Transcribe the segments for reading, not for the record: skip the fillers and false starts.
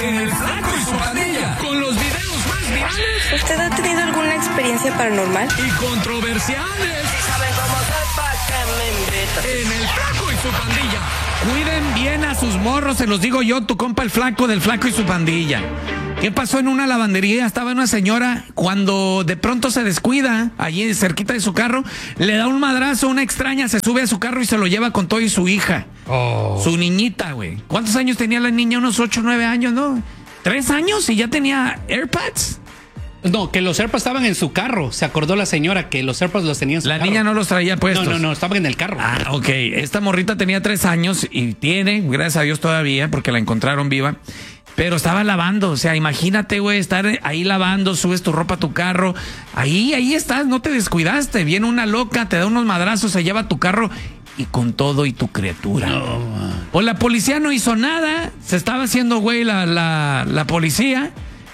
El Flaco y su Pandilla, con los videos más virales. ¿Usted ha tenido alguna experiencia paranormal? Y controversiales. ¿Saben cómo soy? ¿Pa' qué me invitan? En El Flaco y su Pandilla. Cuiden bien a sus morros, se los digo yo, tu compa el Flaco del Flaco y su Pandilla. ¿Qué pasó en una lavandería? Estaba una señora, cuando de pronto se descuida, allí cerquita de su carro, le da un madrazo, una extraña, se sube a su carro y se lo lleva con todo y su hija. Su niñita, güey. ¿Cuántos años tenía la niña? Unos 8 o 9 años, ¿no? 3 años y ya tenía AirPods. No, que los AirPods estaban en su carro. Se acordó la señora que los AirPods los tenía en su carro. La niña no los traía puestos. No, estaban en el carro. Ah, ok. Esta morrita tenía 3 años y tiene, gracias a Dios todavía, porque la encontraron viva. Pero estaba lavando, o sea, imagínate, güey, estar ahí lavando, subes tu ropa a tu carro, ahí estás, no te descuidaste, viene una loca, te da unos madrazos, se lleva tu carro y con todo y tu criatura. No. Pues la policía no hizo nada, se estaba haciendo, güey, la policía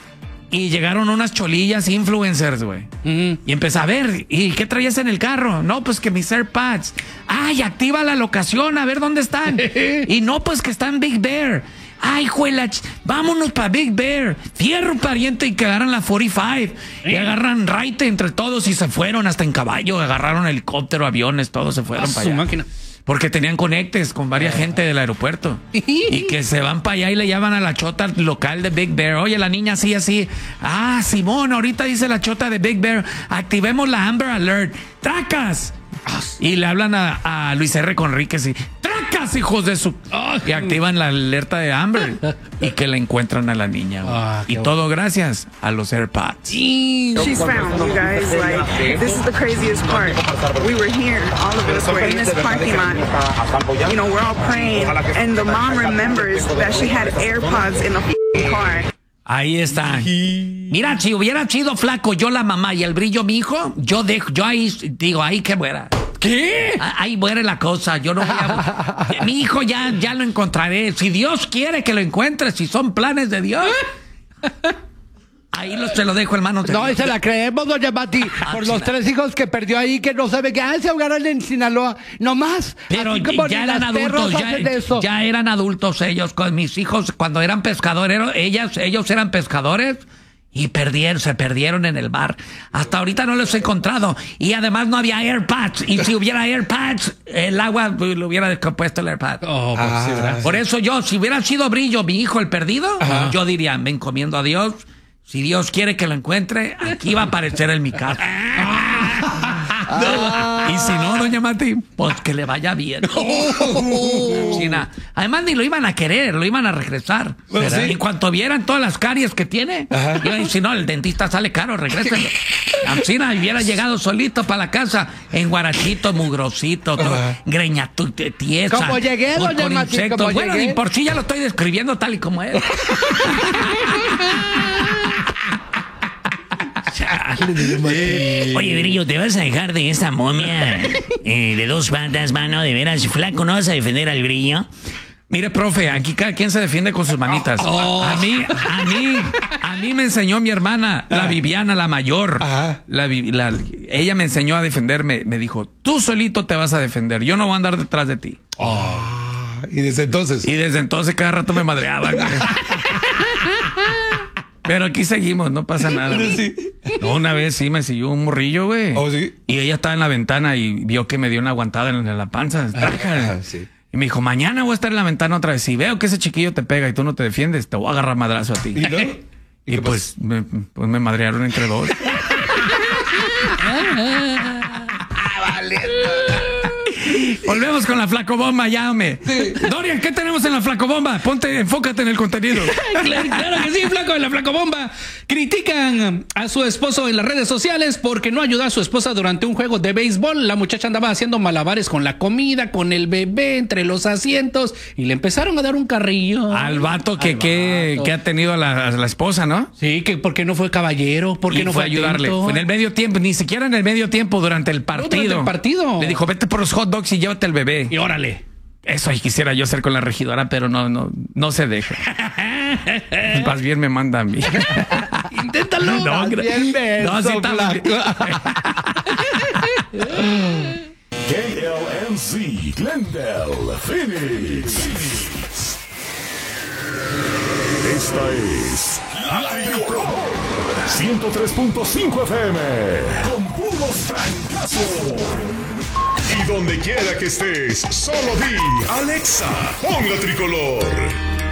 y llegaron unas cholillas influencers, güey. Y empecé a ver, ¿y qué traías en el carro? No, pues que mis AirPods. Ay, activa la locación, a ver dónde están. Y no, pues que está en Big Bear. Ay, juela, vámonos para Big Bear. Fierro pariente y que agarran la 45. Y agarran raite entre todos y se fueron hasta en caballo. Agarraron helicóptero, aviones, todos se fueron para allá. Máquina. Porque tenían conectes con varias gente del aeropuerto. Y que se van para allá y le llaman a la chota local de Big Bear. Oye, la niña así. Ah, Simón, ahorita dice la chota de Big Bear. Activemos la Amber Alert. ¡Tracas! Y le hablan a Luis R. Conríquez y ¡tracas, hijos de su! Y activan la alerta de Amber y que le encuentran a la niña. Y todo gracias a los AirPods. She's found, you guys. Like, this is the craziest part. We were here, all of us were in this parking lot. You know, we're all praying, and the mom remembers that she had AirPods in the car. Ahí está. Mira, si hubiera sido Flaco, yo la mamá y el Brillo mi hijo, yo ahí digo, ahí que muera. ¿Qué? Ahí muere la cosa. Yo no voy a... Mi hijo ya lo encontraré. Si Dios quiere que lo encuentre, si son planes de Dios. Ahí se lo dejo, hermano. No, y se la creemos, doña Mati, por los 3 hijos que perdió ahí, que no sabe que se ahogaron en Sinaloa. No más. Pero ya eran adultos, ya eran adultos ellos. Con mis hijos, cuando eran pescadores, ellos eran pescadores y se perdieron en el mar. Hasta ahorita no los he encontrado. Y además no había AirPods. Y si hubiera AirPods, el agua le hubiera descompuesto el AirPod. Por eso si hubiera sido Brillo, mi hijo, el perdido, yo diría, me encomiendo a Dios. Si Dios quiere que lo encuentre, aquí va a aparecer en mi casa. Y si no, doña Mati, pues que le vaya bien. Además, ni lo iban a querer, lo iban a regresar. En cuanto vieran todas las caries que tiene, y si no, el dentista sale caro, regrésenlo. Ancina hubiera llegado solito para la casa, en guarachito, mugrosito, greña tiesa. Como llegué, doña Mati, como bueno, llegué. Y por sí ya lo estoy describiendo tal y como es. Oye, Brillo, ¿te vas a dejar de esa momia de 2 patas, mano? De veras, Flaco, ¿no vas a defender al Brillo? Mire, profe, aquí cada quien se defiende con sus manitas. A mí me enseñó mi hermana, la Viviana, la mayor. Ella me enseñó a defenderme. Me dijo, tú solito te vas a defender. Yo no voy a andar detrás de ti. Y desde entonces cada rato me madreaba. Pero aquí seguimos, no pasa nada. Sí. No, una vez sí me siguió un morrillo, güey. ¿Sí? Y ella estaba en la ventana y vio que me dio una aguantada en la panza. Sí. Y me dijo, mañana voy a estar en la ventana otra vez. Si veo que ese chiquillo te pega y tú no te defiendes, te voy a agarrar madrazo a ti. ¿Y luego? Y pues me madrearon entre 2. Volvemos con la flacobomba, llame. Sí. Dorian, ¿qué tenemos en la flacobomba? Enfócate en el contenido. Claro que sí, Flaco, en la flacobomba. Critican a su esposo en las redes sociales porque no ayudó a su esposa durante un juego de béisbol. La muchacha andaba haciendo malabares con la comida, con el bebé, entre los asientos, y le empezaron a dar un carrillo. Al vato que ha tenido a la esposa, ¿no? Sí, que porque no fue caballero, porque no fue a ayudarle. Fue en el medio tiempo, ni siquiera en el medio tiempo, durante el partido. Durante el partido. Le dijo, vete por los hot dogs y llévate el bebé. Y órale. Eso quisiera yo hacer con la regidora, pero no se deja. Más bien me manda a mí. Inténtalo. No, sí, KLNC Glendale, Phoenix. Esta es La Tricolor 103.5 FM con puros fracasos. Y donde quiera que estés, solo di Alexa, pon La Tricolor.